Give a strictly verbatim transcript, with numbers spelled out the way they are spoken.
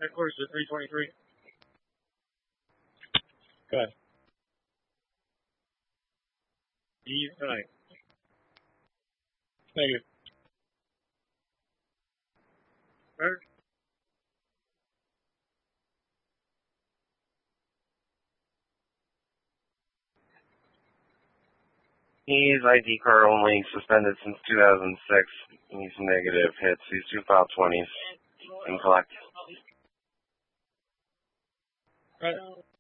Headquarters to three twenty-three. Go ahead. Eve tonight. Negative. Third. He's I D card only, suspended since two thousand six. He's negative hits. He's two file twenties. And collect. Right.